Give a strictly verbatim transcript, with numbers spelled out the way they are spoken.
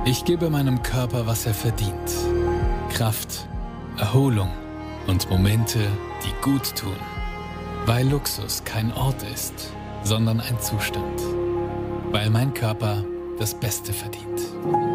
Ich gebe meinem Körper, was er verdient. Kraft, Erholung und Momente, die gut tun. Weil Luxus kein Ort ist, sondern ein Zustand. Weil mein Körper das Beste verdient.